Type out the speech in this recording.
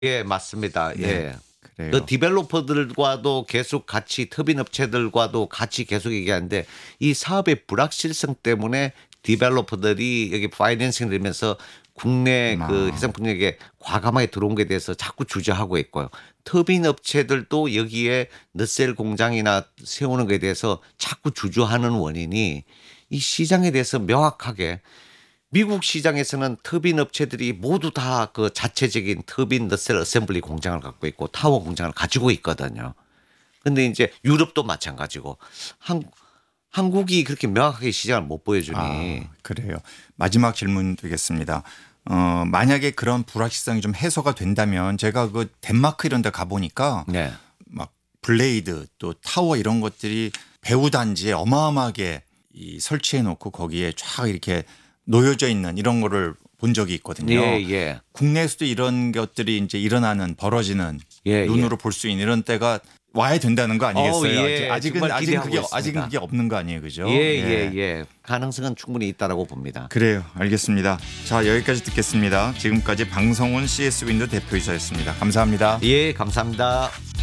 예, 맞습니다. 네. 예. 그래요. 그 디벨로퍼들과도 계속 같이 터빈 업체들과도 같이 계속 얘기하는데 이 사업의 불확실성 때문에 디벨로퍼들이 여기 파이낸싱을 들면서 국내 그 해상풍력에 과감하게 들어온 것에 대해서 자꾸 주저하고 있고요. 터빈 업체들도 여기에 넛셀 공장이나 세우는 것에 대해서 자꾸 주저하는 원인이 이 시장에 대해서 명확하게 미국 시장에서는 터빈 업체들이 모두 다 그 자체적인 터빈 너셀 어셈블리 공장을 갖고 있고 타워 공장을 가지고 있거든요. 근데 이제 유럽도 마찬가지고 한국이 그렇게 명확하게 시장을 못 보여주니. 그래요. 마지막 질문 드리겠습니다. 만약에 그런 불확실성이 좀 해소가 된다면 제가 그 덴마크 이런 데 가보니까 네. 막 블레이드 또 타워 이런 것들이 배후 단지에 어마어마하게 설치해 놓고 거기에 쫙 이렇게 놓여져 있는 이런 거를 본 적이 있거든요. 예, 예. 국내에서도 이런 것들이 이제 일어나는 벌어지는 예, 눈으로 볼 수 있는 이런 때가 와야 된다는 거 아니겠어요? 예. 아직은 정말 아직은 기대하고 그게 있습니다. 아직은 그게 없는 거 아니에요, 그죠? 예, 예, 예. 가능성은 충분히 있다라고 봅니다. 그래요. 알겠습니다. 자, 여기까지 듣겠습니다. 지금까지 방성훈 CS 윈도 대표이사였습니다. 감사합니다. 예, 감사합니다.